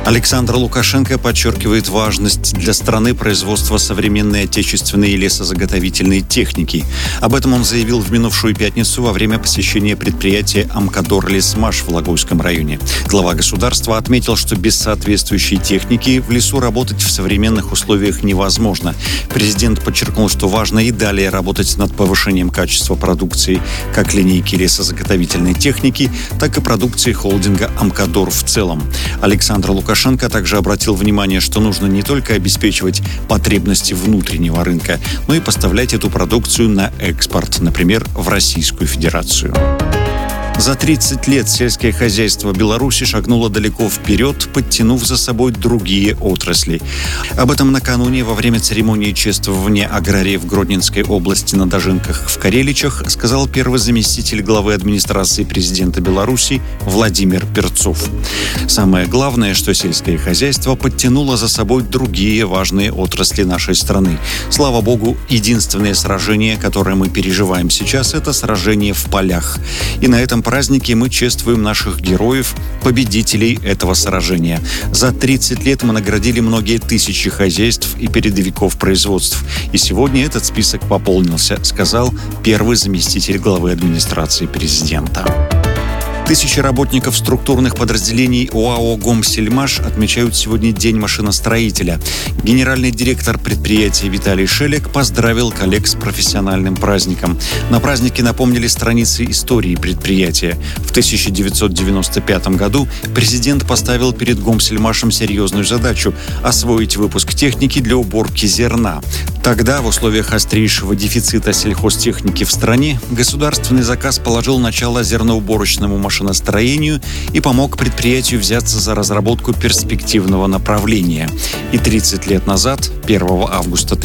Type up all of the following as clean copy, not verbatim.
Александр Лукашенко подчеркивает важность для страны производства современной отечественной лесозаготовительной техники. Об этом он заявил в минувшую пятницу во время посещения предприятия «Амкадор Лесмаш» в Логойском районе. Глава государства отметил, что без соответствующей техники в лесу работать в современных условиях невозможно. Президент подчеркнул, что важно и далее работать над повышением качества продукции как линейки лесозаготовительной техники, так и продукции холдинга «Амкадор» в целом. Александр Лукашенко также обратил внимание, что нужно не только обеспечивать потребности внутреннего рынка, но и поставлять эту продукцию на экспорт, например, в Российскую Федерацию. За 30 лет сельское хозяйство Беларуси шагнуло далеко вперед, подтянув за собой другие отрасли. Об этом накануне во время церемонии чествования аграриев Гродненской области на Дожинках в Кареличах сказал первый заместитель главы администрации президента Беларуси Владимир Перцов. Самое главное, что сельское хозяйство подтянуло за собой другие важные отрасли нашей страны. Слава богу, единственное сражение, которое мы переживаем сейчас, это сражение в полях. И на этом празднике мы чествуем наших героев, победителей этого сражения. За 30 лет мы наградили многие тысячи хозяйств и передовиков производств. И сегодня этот список пополнился, сказал первый заместитель главы администрации президента. Тысячи работников структурных подразделений ОАО «Гомсельмаш» отмечают сегодня День машиностроителя. Генеральный директор предприятия Виталий Шелек поздравил коллег с профессиональным праздником. На празднике напомнили страницы истории предприятия. В 1995 году президент поставил перед «Гомсельмашем» серьезную задачу – освоить выпуск техники для уборки зерна. Тогда, в условиях острейшего дефицита сельхозтехники в стране, государственный заказ положил начало зерноуборочному машиностроению и помог предприятию взяться за разработку перспективного направления. И 30 лет назад, 1 августа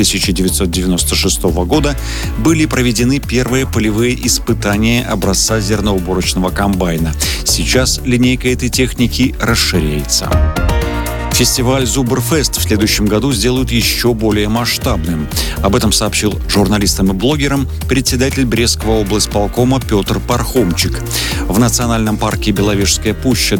1996 года, были проведены первые полевые испытания образца зерноуборочного комбайна. Сейчас линейка этой техники расширяется. Фестиваль «Зубрфест» в следующем году сделают еще более масштабным. Об этом сообщил журналистам и блогерам председатель Брестского облсполкома Петр Пархомчик. В национальном парке Беловежская пуща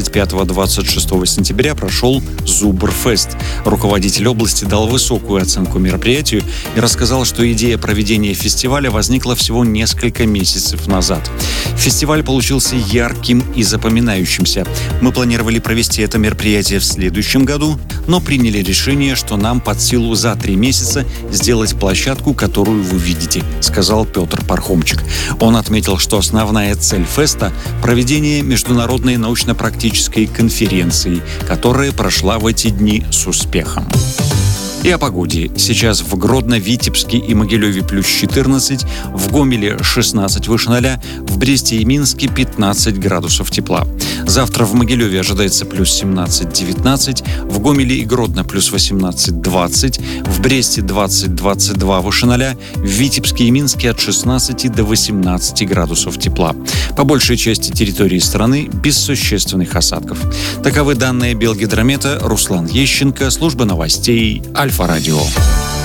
25-26 сентября прошел «Зубрфест». Руководитель области дал высокую оценку мероприятию и рассказал, что идея проведения фестиваля возникла всего несколько месяцев назад. Фестиваль получился ярким и запоминающимся. Мы планировали провести это мероприятие в следующем году, но приняли решение, что нам под силу за 3 месяца сделать площадку, которую вы видите, сказал Петр Пархомчик. Он отметил, что основная цель феста – проведение международной научно-практической конференции, которая прошла в эти дни с успехом. И о погоде. Сейчас в Гродно, Витебске и Могилеве плюс 14, в Гомеле 16 выше 0, в Бресте и Минске 15 градусов тепла. Завтра в Могилеве ожидается плюс 17-19, в Гомеле и Гродно плюс 18-20, в Бресте 20-22 выше 0, в Витебске и Минске от 16 до 18 градусов тепла. По большей части территории страны без существенных осадков. Таковы данные Белгидромета. Руслан Ещенко, служба новостей Альфа-Радио.